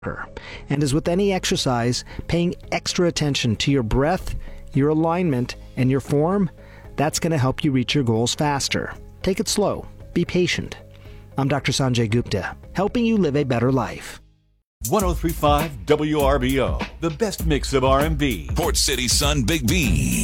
And as with any exercise, paying extra attention to your breath, your alignment, and your form, that's going to help you reach your goals faster. Take it slow. Be patient. I'm Dr. Sanjay Gupta, helping you live a better life. 103.5 WRBO, the best mix of R&B. Port City Sun Big B.